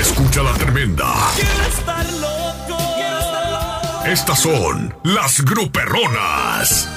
Escucha la tremenda. Quiero estar loco. Estas son las gruperronas.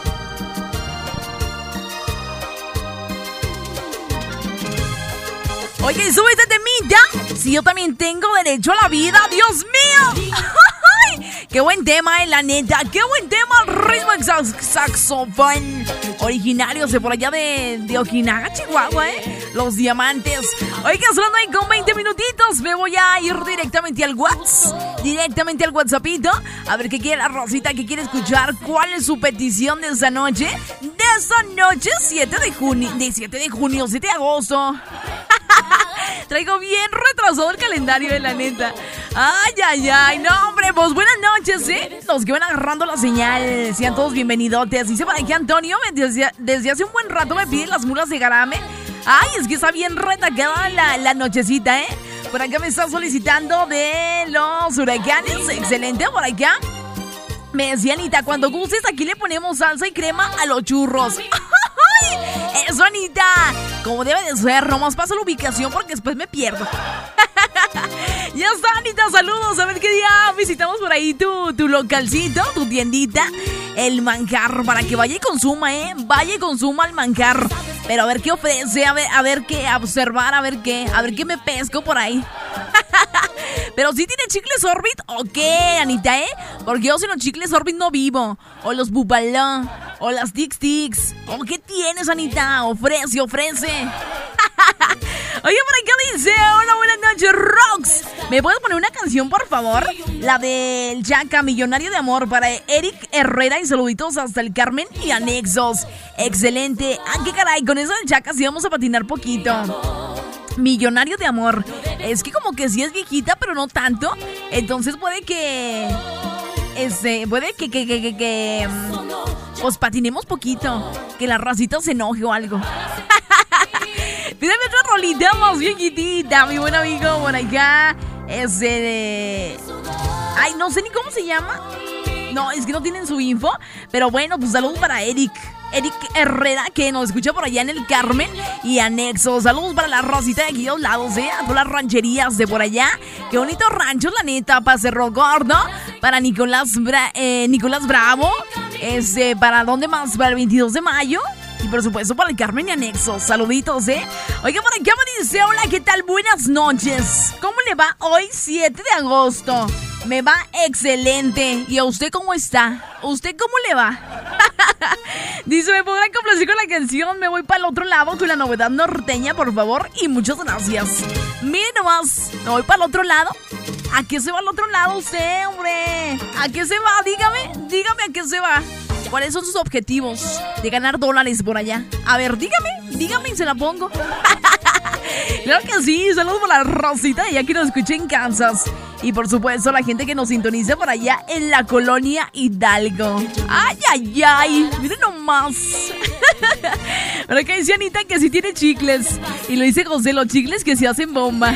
Oye, súbete temita. Si yo también tengo derecho a la vida, Dios mío. Qué buen tema, la neta. Qué buen tema, el ritmo saxofón. Originarios de por allá de Ojinaga, Chihuahua, Los Diamantes. Oiga, solo no hay con 20 minutitos. Me voy a ir directamente al WhatsApp. Directamente al WhatsAppito. A ver qué quiere la Rosita, qué quiere escuchar. ¿Cuál es su petición de esa noche? De esa noche, 7 de junio, 7 de agosto. Traigo bien retrasado el calendario de la neta. Ay, no, hombre, pues buenas noches, Los que van agarrando la señal, sean todos bienvenidotes. Dice por aquí Antonio, desde hace un buen rato me piden las mulas de Garame. Ay, es que está bien retacada la nochecita, Por acá me está solicitando de los huracanes. Excelente, por acá. Me decía Anita, cuando gustes aquí le ponemos salsa y crema a los churros. Eso, Anita, como debe de ser, nomás pasa la ubicación porque después me pierdo. Ya está, Anita, saludos. A ver qué día visitamos por ahí tu localcito, tu tiendita, el manjar, para que vaya y consuma, vaya y consuma el manjar. Pero a ver qué ofrece, a ver qué, observar, a ver qué me pesco por ahí. Pero si tiene chicles Orbit, ¿o qué, Anita, Porque yo sin los chicles Orbit no vivo. O los Bupalá, o las Tic-Tics. ¿O qué tienes, Anita? Ofrece. Oye, por acá dice, hola, buenas noches, Rox. ¿Me puedes poner una canción, por favor? La del Chaca, Millonario de Amor, para Eric Herrera, y saluditos hasta el Carmen y anexos. Excelente. Qué caray, con eso del Chaca sí vamos a patinar poquito. Millonario de Amor. Es que como que sí es viejita, pero no tanto. Entonces puede que pues patinemos poquito, que la racita se enoje o algo. Pídeme otra rolita más viejitita, mi buen amigo por acá. Ay, no sé ni cómo se llama. No, es que no tienen su info. Pero bueno, pues saludos para Eric Herrera, que nos escucha por allá en el Carmen y anexos. Saludos para la Rosita de aquellos lados, a todas las rancherías de por allá. Qué bonito rancho, la neta, para Cerro Gordo. Para Nicolás Bravo. ¿Para dónde más? Para el 22 de mayo. Y por supuesto para el Carmen y anexos. Saluditos, Oiga, por acá me dice, hola, ¿qué tal? Buenas noches. ¿Cómo le va hoy, 7 de agosto? Me va excelente. ¿Y a usted cómo está? ¿Usted cómo le va? Dice, ¿me podrán complacer con la canción? Me voy para el otro lado con la novedad norteña, por favor. Y muchas gracias. Miren nomás, me voy para el otro lado. ¿A qué se va al otro lado usted, hombre? ¿A qué se va? Dígame a qué se va. ¿Cuáles son sus objetivos de ganar dólares por allá? A ver, dígame y se la pongo. Claro que sí, saludos por la Rosita, ya que nos escucha en Kansas. Y por supuesto la gente que nos sintoniza por allá en la colonia Hidalgo. Ay, miren nomás. Pero acá dice Anita que sí tiene chicles. Y lo dice José, los chicles que se hacen bomba.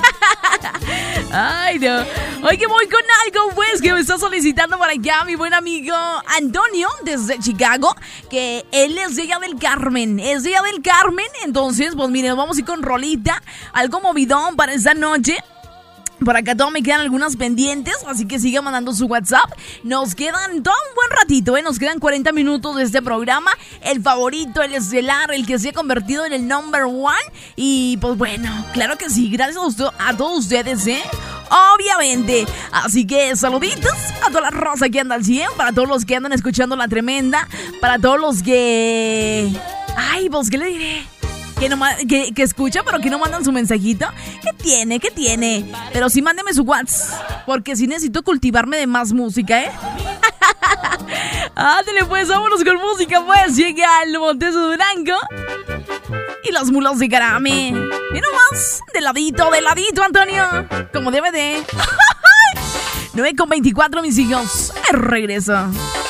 Ay, no. Oye, voy con algo, pues, que me está solicitando por acá mi buen amigo Antonio, desde Chicago, que él es de allá del Carmen. Entonces, pues, miren, vamos a ir con rolita, algo movidón para esta noche. Por acá todavía me quedan algunas pendientes, así que sigan mandando su WhatsApp. Nos quedan todo un buen ratito, nos quedan 40 minutos de este programa. El favorito, el estelar, el que se ha convertido en el number one. Y pues bueno, claro que sí, gracias a todos ustedes, obviamente. Así que saluditos a toda la raza que anda al 100, para todos los que andan escuchando la tremenda, para todos los que... Ay, pues, ¿qué le diré? Que escucha, pero que no mandan su mensajito. ¿Qué tiene? Pero sí mándeme su WhatsApp, porque sí necesito cultivarme de más música, Ándale, pues, vámonos con música, pues. Llega el Montes de Durango y las mulas de Garame. Y nomás, de ladito, Antonio, como debe de. 9:24, mis hijos. Regreso.